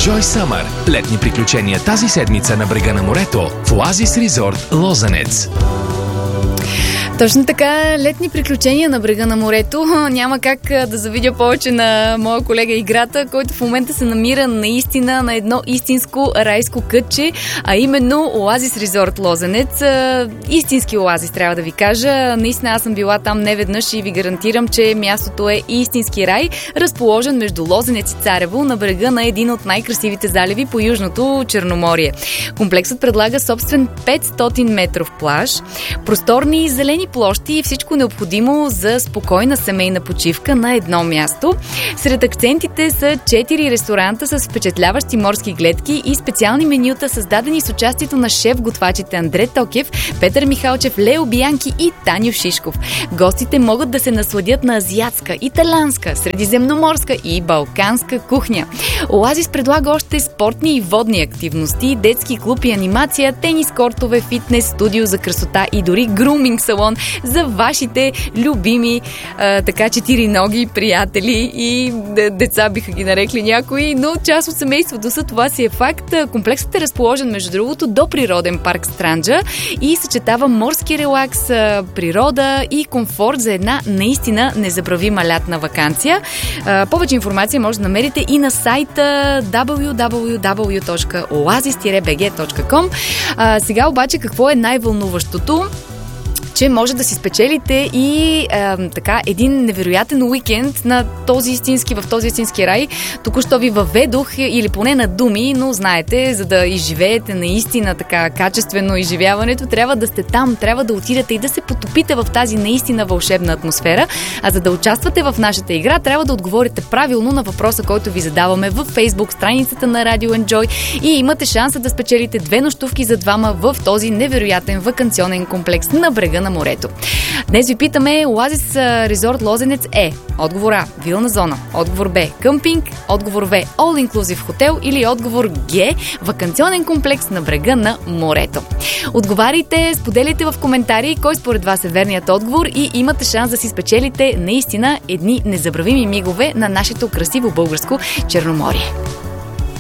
Enjoy Summer. Летни приключения тази седмица на брега на морето в Оазис Резорт Лозенец. Точно така, летни приключения на брега на морето. Няма как да завидя повече на моя колега Играта, който в момента се намира наистина на едно истинско райско кътче, а именно Оазис Резорт Лозенец. Истински оазис, трябва да ви кажа. Наистина аз съм била там неведнъж и ви гарантирам, че мястото е истински рай, разположен между Лозенец и Царево на брега на един от най-красивите заливи по Южното Черноморие. Комплексът предлага собствен 500 метров плаж, просторни зелени площи и всичко необходимо за спокойна семейна почивка на едно място. Сред акцентите са 4 ресторанта с впечатляващи морски гледки и специални менюта, създадени с участието на шеф-готвачите Андре Токев, Петър Михалчев, Лео Биянки и Таню Шишков. Гостите могат да се насладят на азиатска, италианска, средиземноморска и балканска кухня. Оазис предлага още спортни и водни активности, детски клуб и анимация, тенис кортове, фитнес, студио за красота и дори груминг салон за вашите любими четириноги приятели и деца биха ги нарекли някои, но част от семейството са, това си е факт. Комплексът е разположен, между другото, до природен парк Странджа и съчетава морски релакс, природа и комфорт за една наистина незабравима лятна ваканция. Повече информация може да намерите и на сайта www.oasis-bg.com. Сега обаче какво е най-вълнуващото? Че може да си спечелите и един невероятен уикенд в този истински рай. Току-що ви въведох, или поне на думи, но знаете, за да изживеете наистина така качествено изживяването, трябва да сте там, трябва да отидете и да се потопите в тази наистина вълшебна атмосфера. А за да участвате в нашата игра, трябва да отговорите правилно на въпроса, който ви задаваме във Facebook страницата на Radio Enjoy и имате шанса да спечелите 2 нощувки за двама в този невероятен ваканционен комплекс на брега на морето. Днес ви питаме: Оазис Резорт Лозенец е отговор А – вилна зона, отговор Б – къмпинг, отговор В – all inclusive хотел или отговор Г – ваканционен комплекс на брега на морето. Отговаряйте, споделяйте в коментари кой според вас е верният отговор и имате шанс да си спечелите наистина едни незабравими мигове на нашето красиво българско Черноморие.